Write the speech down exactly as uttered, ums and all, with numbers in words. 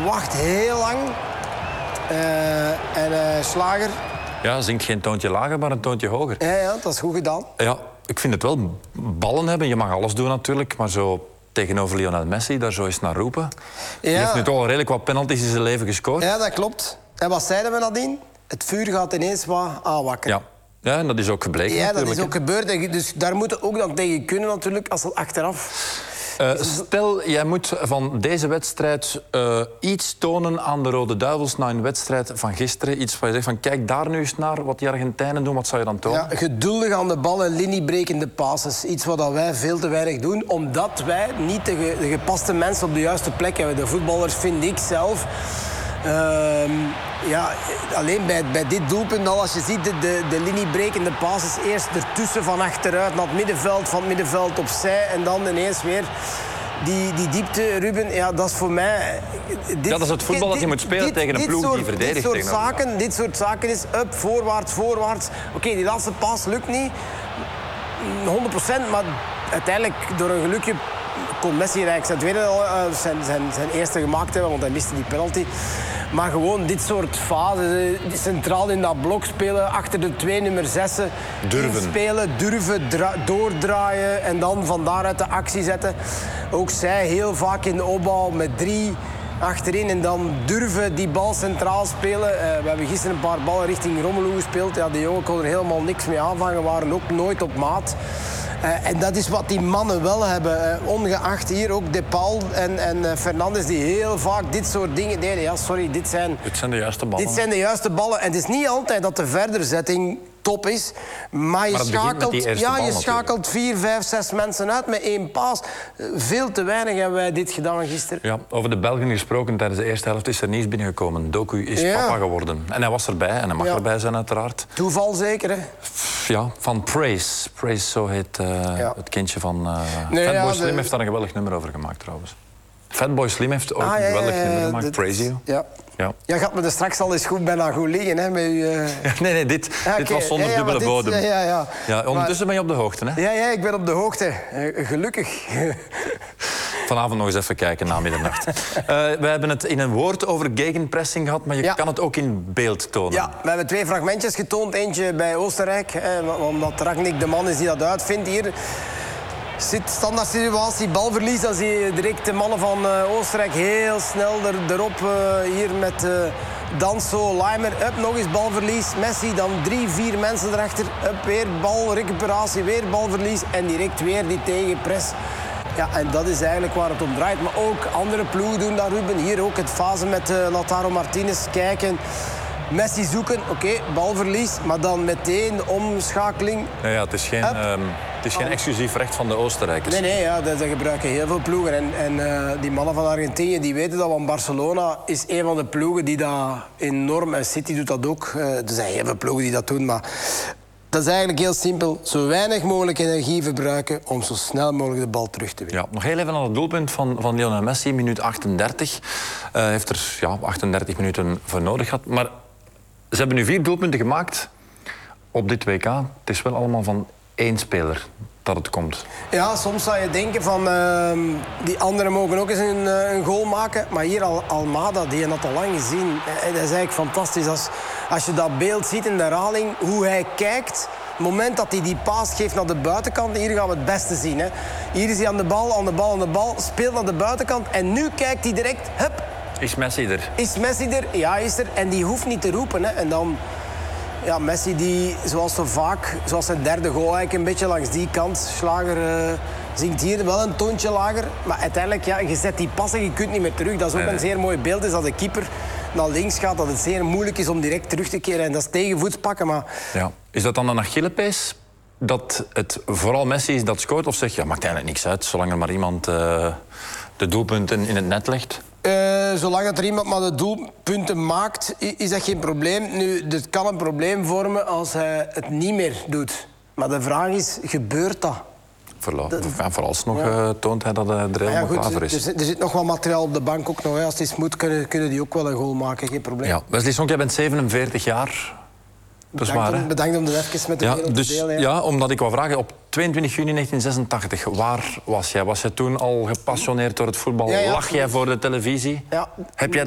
wacht heel lang. Uh, en uh, Slager... Ja, zingt geen toontje lager, maar een toontje hoger. Ja, ja, dat is goed gedaan. Ja, ik vind het wel ballen hebben. Je mag alles doen natuurlijk, maar zo tegenover Lionel Messi, daar zo eens naar roepen. Ja. Die heeft nu toch al redelijk wat penalties in zijn leven gescoord. Ja, dat klopt. En wat zeiden we nadien? Het vuur gaat ineens wat aanwakkeren. Ja. Ja, en dat is ook gebleken. Ja, natuurlijk. dat is ook gebeurd. Dus daar moeten ook dan tegen kunnen natuurlijk, als het achteraf... Uh, stel, jij moet van deze wedstrijd uh, iets tonen aan de Rode Duivels na een wedstrijd van gisteren. Iets waar je zegt van, kijk daar nu eens naar wat die Argentijnen doen. Wat zou je dan tonen? Ja, geduldig aan de bal en liniebrekende passes. Iets wat wij veel te weinig doen, omdat wij niet de, ge, de gepaste mensen op de juiste plek hebben. De voetballers, vind ik zelf... Uh, ja, alleen bij, bij dit doelpunt al, als je ziet de, de, de liniebrekende passes, eerst ertussen van achteruit naar het middenveld, van het middenveld opzij en dan ineens weer die, die diepte, Ruben, ja, dat is voor mij... Dit, ja, dat is het voetbal dit, dat je moet spelen dit, tegen een ploeg soort, die verdedigt. Dit soort, zaken, dit soort zaken is up, voorwaarts, voorwaarts. Oké, okay, die laatste pas lukt niet, honderd procent, maar uiteindelijk door een gelukje kon Messi eigenlijk zijn, tweede, uh, zijn, zijn, zijn eerste gemaakt hebben, want hij miste die penalty. Maar gewoon dit soort fases, centraal in dat blok spelen, achter de twee nummer zessen. Durven. Spelen, durven, doordraaien en dan van daaruit de actie zetten. Ook zij heel vaak in de opbouw met drie achterin en dan durven die bal centraal spelen. Uh, we hebben gisteren een paar ballen richting Romelu gespeeld. Ja, die jongen kon er helemaal niks mee aanvangen, waren ook nooit op maat. Uh, en dat is wat die mannen wel hebben. Uh, ongeacht hier ook De Paul en, en uh, Fernandes die heel vaak dit soort dingen deden. Ja, sorry, dit zijn... Dit zijn de juiste ballen. Dit zijn de juiste ballen. En het is niet altijd dat de verderzetting top is. Maar je maar schakelt, ja, bal, je schakelt vier, vijf, zes mensen uit met één paas. Veel te weinig hebben wij dit gedaan gisteren. Ja, over de Belgen gesproken, tijdens de eerste helft is er nieuws binnengekomen. Doku is ja. papa geworden. En hij was erbij en hij mag ja. erbij zijn uiteraard. Toeval zeker, hè? Ja, van Praise. Praise, zo heet uh, ja. het kindje van... Uh, nee, Fatboy ja, Slim de... heeft daar een geweldig nummer over gemaakt trouwens. Fatboy Slim heeft ook ah, een ja, geweldig ja, ja, nummer gemaakt, dit, Praise You. Ja. Ja. Jij gaat me er straks al eens goed bijna goed liggen, hè, met uw... Uh... nee, nee, dit, ja, dit was zonder ja, ja, dubbele dit, bodem. Ja, ja, ja. Ja, ondertussen maar... ben je op de hoogte, hè? Ja, ja, ik ben op de hoogte. Uh, gelukkig. Vanavond nog eens even kijken na middernacht. uh, we hebben het in een woord over gegenpressing gehad, maar je ja. kan het ook in beeld tonen. Ja, we hebben twee fragmentjes getoond. Eentje bij Oostenrijk, eh, omdat Rangnick de man is die dat uitvindt hier. Zit standaard situatie, balverlies. Dan zie je direct de mannen van uh, Oostenrijk heel snel er, erop. Uh, hier met uh, Danso, Leimer. Up, nog eens balverlies. Messi, dan drie, vier mensen erachter. Up, weer bal, recuperatie, weer balverlies. En direct weer die tegenpress. Ja, en dat is eigenlijk waar het om draait. Maar ook andere ploegen doen dat, Ruben. Hier ook het fase met uh, Lautaro Martinez. Kijken, Messi zoeken. Oké, okay, balverlies. Maar dan meteen de omschakeling. Ja, ja, het is geen... Um, het is geen exclusief recht van de Oostenrijkers. Nee, nee, ja, dat, dat gebruiken heel veel ploegen. En, en uh, die mannen van Argentinië die weten dat, want Barcelona is een van de ploegen die dat enorm... En City doet dat ook. Uh, er zijn heel veel ploegen die dat doen, maar... Dat is eigenlijk heel simpel. Zo weinig mogelijk energie verbruiken om zo snel mogelijk de bal terug te winnen. Ja, nog heel even aan het doelpunt van, van Lionel Messi, minuut achtendertig. Hij uh, heeft er ja, achtendertig minuten voor nodig gehad. Maar ze hebben nu vier doelpunten gemaakt op dit W K. Het is wel allemaal van één speler dat het komt. Ja, soms zou je denken van... Uh, die anderen mogen ook eens een, uh, een goal maken. Maar hier Al Almada, die heeft dat al lang gezien. Uh, dat is eigenlijk fantastisch. Als, als je dat beeld ziet in de herhaling, hoe hij kijkt... Het moment dat hij die paas geeft naar de buitenkant, hier gaan we het beste zien. Hè. Hier is hij aan de bal, aan de bal, aan de bal. Speelt naar de buitenkant en nu kijkt hij direct... Hup, is Messi er? Is Messi er? Ja, is er. En die hoeft niet te roepen. Hè. En dan... Ja, Messi die, zoals zo vaak, zoals zijn derde goal eigenlijk een beetje langs die kant. Slager uh, zingt hier wel een toontje lager. Maar uiteindelijk, ja, je zet die pas en je kunt niet meer terug. Dat is ook nee, een zeer mooi beeld. Is dat de keeper naar links gaat, dat het zeer moeilijk is om direct terug te keren. En dat is tegenvoets pakken, maar... Ja. Is dat dan een Achillepees? Dat het vooral Messi is dat scoort? Of zeg je, ja, maakt eigenlijk niks uit, zolang er maar iemand uh, de doelpunten in het net legt? Uh, zolang dat er iemand maar de doelpunten maakt, is dat geen probleem. Nu, het kan een probleem vormen als hij het niet meer doet. Maar de vraag is, gebeurt dat? Vooral, dat, ja, vooralsnog ja. uh, toont hij dat hij er helemaal ja, goed, klaar voor is. Er zit, er zit nog wat materiaal op de bank ook nog. Hè. Als het is moet, kunnen, kunnen die ook wel een goal maken, geen probleem. Ja. Wesley Sonk, jij bent zevenenveertig jaar. Dat is bedankt, waar, om, bedankt om dat even met de ja, wereld dus, te delen. Ja. ja, omdat ik wou vragen, op tweeëntwintig juni negentien zesentachtig, waar was jij? Was je toen al gepassioneerd door het voetbal? Ja, ja, Lag jij voor de televisie? Ja. Heb jij